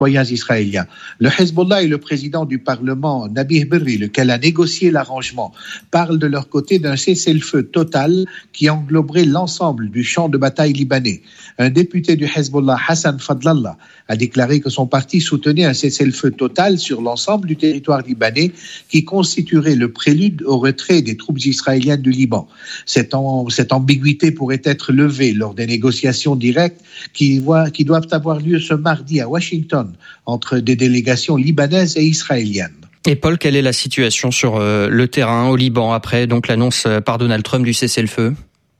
citoyens israéliens. Le Hezbollah et le président du Parlement, Nabih Berri, lequel a négocié l'arrangement, parlent de leur côté d'un cessez-le-feu total qui engloberait l'ensemble du champ de bataille libanais. Un député du Hezbollah, Hassan Fadlallah, a déclaré que son parti soutenait un cessez-le-feu total sur l'ensemble du territoire libanais qui constituerait le prélude au retrait des troupes israéliennes du Liban. Cette ambiguïté pourrait être levée lors des négociations directes qui doivent avoir lieu ce mardi à Washington entre des délégations libanaises et israéliennes. Et Paul, quelle est la situation sur le terrain au Liban après donc l'annonce par Donald Trump du cessez-le-feu ?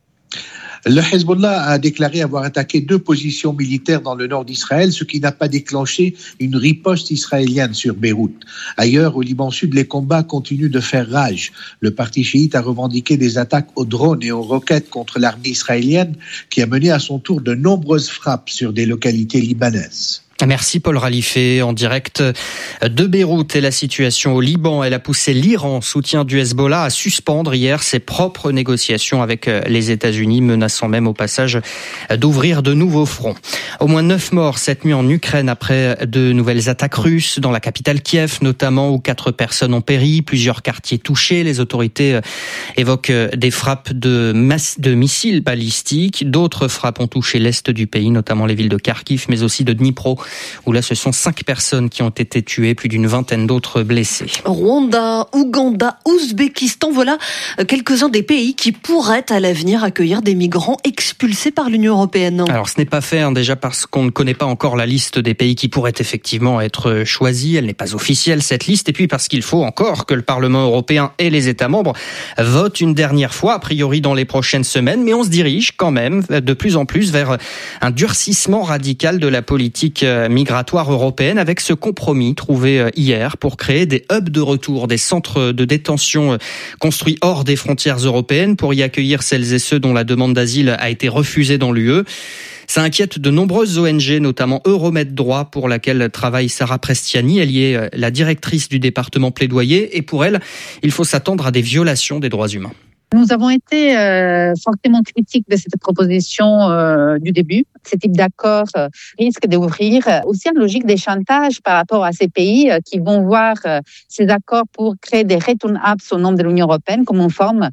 Le Hezbollah a déclaré avoir attaqué 2 positions militaires dans le nord d'Israël, ce qui n'a pas déclenché une riposte israélienne sur Beyrouth. Ailleurs, au Liban Sud, les combats continuent de faire rage. Le parti chiite a revendiqué des attaques aux drones et aux roquettes contre l'armée israélienne, qui a mené à son tour de nombreuses frappes sur des localités libanaises. Merci Paul Ralifé, en direct de Beyrouth. Et la situation au Liban, elle a poussé l'Iran, soutien du Hezbollah, à suspendre hier ses propres négociations avec les États-Unis, menaçant même au passage d'ouvrir de nouveaux fronts. Au moins 9 morts cette nuit en Ukraine après de nouvelles attaques russes dans la capitale Kiev, notamment où 4 personnes ont péri, plusieurs quartiers touchés. Les autorités évoquent des frappes de missiles balistiques. D'autres frappes ont touché l'est du pays, notamment les villes de Kharkiv, mais aussi de Dnipro, où là ce sont 5 personnes qui ont été tuées, plus d'une vingtaine d'autres blessées. Rwanda, Ouganda, Ouzbékistan, voilà quelques-uns des pays qui pourraient à l'avenir accueillir des migrants expulsés par l'Union européenne. Alors ce n'est pas fait, déjà parce qu'on ne connaît pas encore la liste des pays qui pourraient effectivement être choisis. Elle n'est pas officielle cette liste, et puis parce qu'il faut encore que le Parlement européen et les États membres votent une dernière fois, a priori dans les prochaines semaines, mais on se dirige quand même de plus en plus vers un durcissement radical de la politique migratoire européenne, avec ce compromis trouvé hier pour créer des hubs de retour, des centres de détention construits hors des frontières européennes pour y accueillir celles et ceux dont la demande d'asile a été refusée dans l'UE. Ça inquiète de nombreuses ONG, notamment Euromed Droit, pour laquelle travaille Sarah Prestiani. Elle y est la directrice du département plaidoyer, et pour elle, il faut s'attendre à des violations des droits humains. Nous avons été fortement critiques de cette proposition du début. Ce type d'accord risque d'ouvrir aussi une logique de chantage par rapport à ces pays qui vont voir ces accords pour créer des return apps au nom de l'Union européenne comme une forme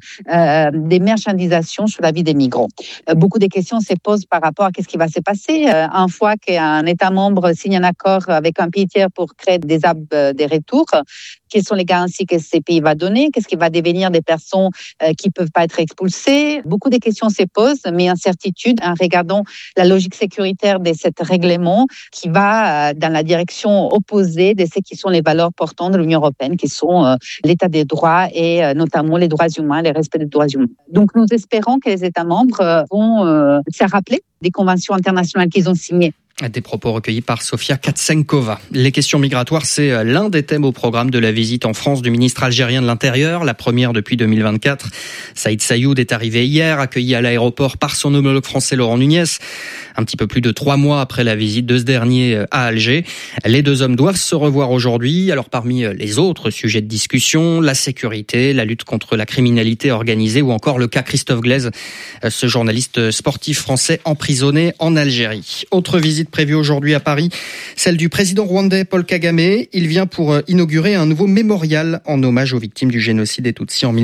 de marchandisation sur la vie des migrants. Beaucoup de questions se posent par rapport à ce qui va se passer une fois qu'un État membre signe un accord avec un pays tiers pour créer des apps de retour. Quelles sont les garanties que ces pays vont donner? Qu'est-ce qui va devenir des personnes qui peuvent pas être expulsées? Beaucoup de questions se posent, mais incertitude en regardant la logique sécuritaire de cet règlement qui va dans la direction opposée de ce qui sont les valeurs portantes de l'Union européenne, qui sont l'état des droits et notamment les droits humains, le respect des droits humains. Donc nous espérons que les États membres vont se rappeler des conventions internationales qu'ils ont signées. Des propos recueillis par Sofia Katsenkova. Les questions migratoires, c'est l'un des thèmes au programme de la visite en France du ministre algérien de l'Intérieur, la première depuis 2024. Saïd Saïoud est arrivé hier, accueilli à l'aéroport par son homologue français Laurent Nunez, un petit peu plus de 3 mois après la visite de ce dernier à Alger. Les 2 hommes doivent se revoir aujourd'hui. Alors parmi les autres sujets de discussion, la sécurité, la lutte contre la criminalité organisée ou encore le cas Christophe Glaise, ce journaliste sportif français emprisonné en Algérie. Autre visite prévue aujourd'hui à Paris, celle du président rwandais Paul Kagame. Il vient pour inaugurer un nouveau mémorial en hommage aux victimes du génocide des Tutsis en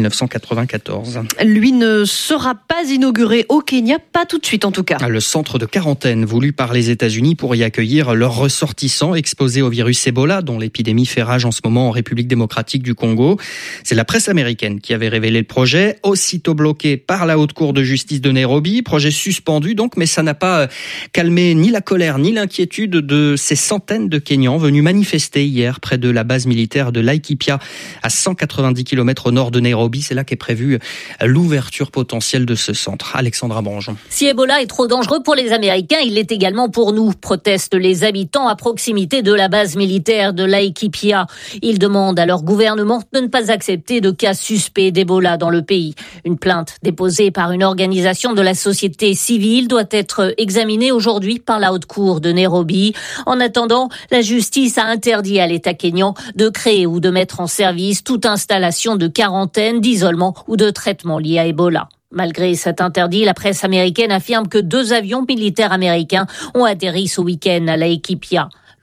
1994. Lui ne sera pas inauguré au Kenya, pas tout de suite en tout cas. Le centre de quarantaine voulu par les États-Unis pour y accueillir leurs ressortissants exposés au virus Ebola, dont l'épidémie fait rage en ce moment en République démocratique du Congo. C'est la presse américaine qui avait révélé le projet, aussitôt bloqué par la Haute Cour de justice de Nairobi. Projet suspendu donc, mais ça n'a pas calmé ni la colère ni l'inquiétude de ces centaines de Kenyans venus manifester hier près de la base militaire de Laikipia, à 190 km au nord de Nairobi. C'est là qu'est prévue l'ouverture potentielle de ce centre. Alexandra Branjon. Si Ebola est trop dangereux pour les Américains, il l'est également pour nous, protestent les habitants à proximité de la base militaire de Laikipia. Ils demandent à leur gouvernement de ne pas accepter de cas suspects d'Ebola dans le pays. Une plainte déposée par une organisation de la société civile doit être examinée aujourd'hui par la Haute Cour de Nairobi. En attendant, la justice a interdit à l'État kényan de créer ou de mettre en service toute installation de quarantaine, d'isolement ou de traitement lié à Ebola. Malgré cet interdit, la presse américaine affirme que 2 avions militaires américains ont atterri ce week-end à Laikipia.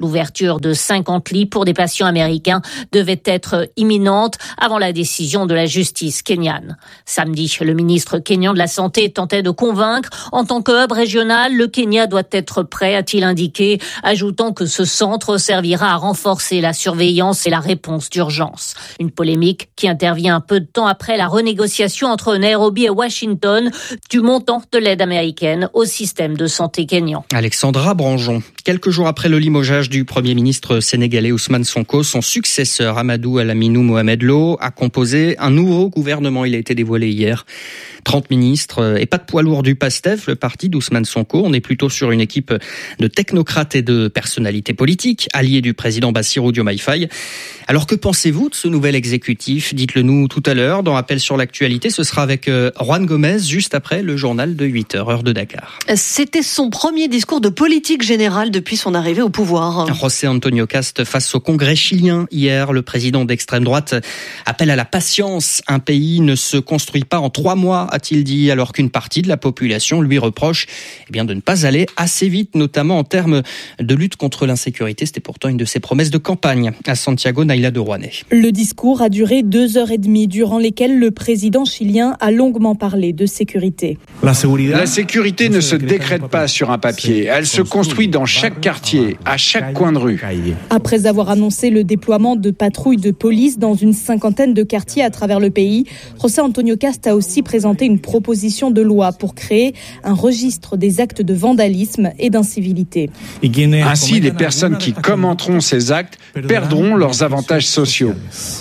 L'ouverture de 50 lits pour des patients américains devait être imminente avant la décision de la justice kenyane. Samedi, le ministre kényan de la Santé tentait de convaincre. En tant que hub régional, le Kenya doit être prêt, a-t-il indiqué, ajoutant que ce centre servira à renforcer la surveillance et la réponse d'urgence. Une polémique qui intervient un peu de temps après la renégociation entre Nairobi et Washington du montant de l'aide américaine au système de santé kényan. Alexandra Branjon. Quelques jours après le limogeage du Premier ministre sénégalais Ousmane Sonko, son successeur Amadou Alaminou Mohamed Lo a composé un nouveau gouvernement. Il a été dévoilé hier. 30 ministres et pas de poids lourd du PASTEF, le parti d'Ousmane Sonko. On est plutôt sur une équipe de technocrates et de personnalités politiques, alliés du président Bassirou Diomaye Faye. Alors que pensez-vous de ce nouvel exécutif ? Dites-le nous tout à l'heure dans Appel sur l'actualité. Ce sera avec Juan Gomez, juste après le journal de 8h, heure de Dakar. C'était son premier discours de politique générale depuis son arrivée au pouvoir. José Antonio Cast face au Congrès chilien hier. Le président d'extrême droite appelle à la patience. Un pays ne se construit pas en 3 mois, a-t-il dit, alors qu'une partie de la population lui reproche de ne pas aller assez vite, notamment en termes de lutte contre l'insécurité. C'était pourtant une de ses promesses de campagne. À Santiago, Naïla de Rouanet. Le discours a duré 2h30, durant lesquelles le président chilien a longuement parlé de sécurité. La sécurité ne se décrète pas sur un papier. Elle se construit dans chaque quartier, à chaque coin de rue. Après avoir annoncé le déploiement de patrouilles de police dans une 50aine de quartiers à travers le pays, José Antonio Cast a aussi présenté une proposition de loi pour créer un registre des actes de vandalisme et d'incivilité. Ainsi, les personnes qui commenteront ces actes perdront leurs avantages sociaux.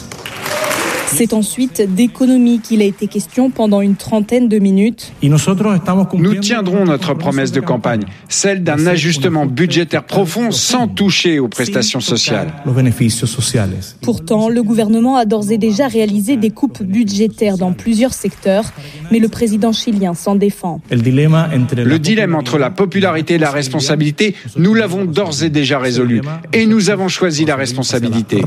C'est ensuite d'économie qu'il a été question pendant une trentaine de minutes. Nous tiendrons notre promesse de campagne, celle d'un ajustement budgétaire profond sans toucher aux prestations sociales. Pourtant, le gouvernement a d'ores et déjà réalisé des coupes budgétaires dans plusieurs secteurs, mais le président chilien s'en défend. Le dilemme entre la popularité et la responsabilité, nous l'avons d'ores et déjà résolu. Et nous avons choisi la responsabilité.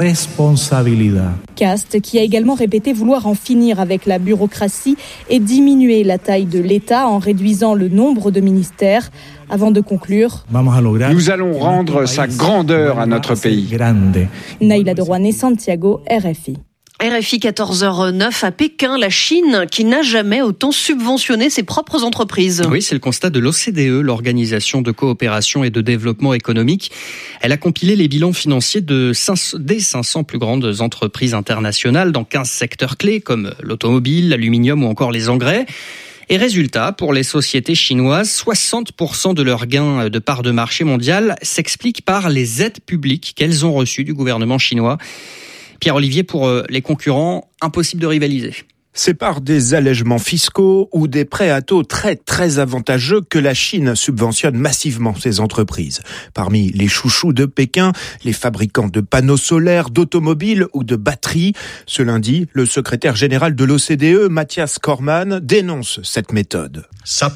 Cast, qui a également répété vouloir en finir avec la bureaucratie et diminuer la taille de l'État en réduisant le nombre de ministères. Avant de conclure, nous allons rendre sa grandeur à notre pays. Naïla de Rouanet, Santiago, RFI. RFI 14h09 à Pékin, la Chine qui n'a jamais autant subventionné ses propres entreprises. Oui, c'est le constat de l'OCDE, l'Organisation de coopération et de développement économique. Elle a compilé les bilans financiers des 500 plus grandes entreprises internationales dans 15 secteurs clés comme l'automobile, l'aluminium ou encore les engrais. Et résultat, pour les sociétés chinoises, 60% de leurs gains de part de marché mondial s'expliquent par les aides publiques qu'elles ont reçues du gouvernement chinois. Pierre-Olivier, pour les concurrents, impossible de rivaliser. C'est par des allègements fiscaux ou des prêts à taux très très avantageux que la Chine subventionne massivement ses entreprises. Parmi les chouchous de Pékin, les fabricants de panneaux solaires, d'automobiles ou de batteries. Ce lundi, le secrétaire général de l'OCDE, Matthias Cormann, dénonce cette méthode.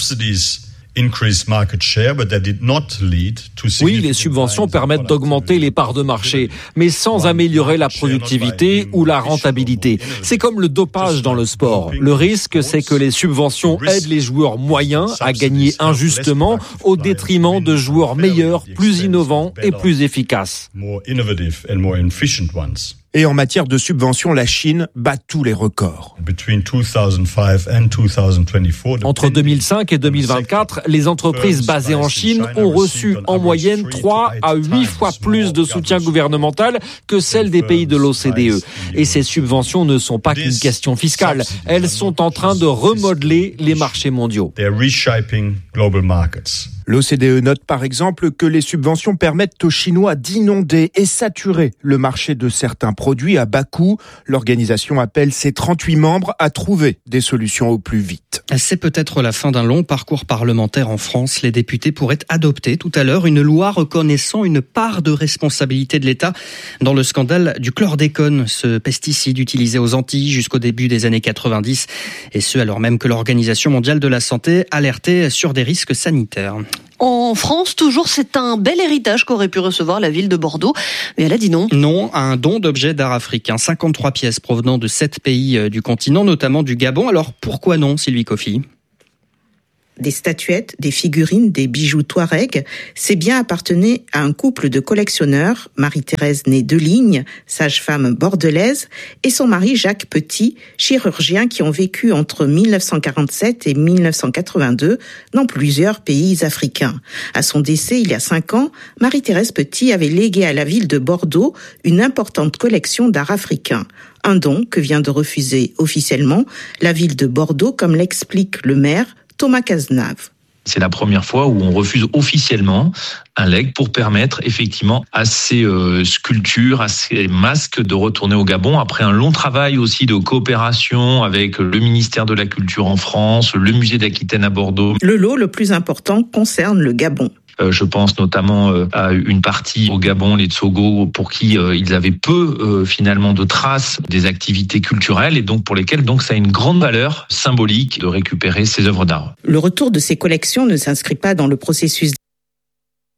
Oui, les subventions permettent d'augmenter les parts de marché, mais sans améliorer la productivité ou la rentabilité. C'est comme le dopage dans le sport. Le risque, c'est que les subventions aident les joueurs moyens à gagner injustement au détriment de joueurs meilleurs, plus innovants et plus efficaces. Et en matière de subventions, la Chine bat tous les records. Entre 2005 et 2024, les entreprises basées en Chine ont reçu en moyenne 3 à 8 fois plus de soutien gouvernemental que celles des pays de l'OCDE. Et ces subventions ne sont pas qu'une question fiscale. Elles sont en train de remodeler les marchés mondiaux. L'OCDE note par exemple que les subventions permettent aux Chinois d'inonder et saturer le marché de certains produits à bas coût. L'organisation appelle ses 38 membres à trouver des solutions au plus vite. C'est peut-être la fin d'un long parcours parlementaire en France. Les députés pourraient adopter tout à l'heure une loi reconnaissant une part de responsabilité de l'État dans le scandale du chlordécone, ce pesticide utilisé aux Antilles jusqu'au début des années 90, et ce alors même que l'Organisation mondiale de la santé alertait sur des risques sanitaires. En France, toujours, c'est un bel héritage qu'aurait pu recevoir la ville de Bordeaux. Mais elle a dit non. Non, à un don d'objets d'art africain. 53 pièces provenant de 7 pays du continent, notamment du Gabon. Alors, pourquoi non, Sylvie Coffy ? des statuettes, des figurines, des bijoux touareg. Ces biens appartenaient à un couple de collectionneurs, Marie-Thérèse née Deligne, sage-femme bordelaise, et son mari Jacques Petit, chirurgien qui ont vécu entre 1947 et 1982 dans plusieurs pays africains. À son décès il y a 5 ans, Marie-Thérèse Petit avait légué à la ville de Bordeaux une importante collection d'art africain. Un don que vient de refuser officiellement la ville de Bordeaux, comme l'explique le maire Thomas Cazenave. C'est la première fois où on refuse officiellement un legs pour permettre effectivement à ces sculptures, à ces masques de retourner au Gabon après un long travail aussi de coopération avec le ministère de la Culture en France, le musée d'Aquitaine à Bordeaux. Le lot le plus important concerne le Gabon. Je pense notamment à une partie au Gabon, les Tsogo, pour qui ils avaient peu finalement de traces des activités culturelles et donc pour lesquelles ça a une grande valeur symbolique de récupérer ces œuvres d'art. Le retour de ces collections ne s'inscrit pas dans le processus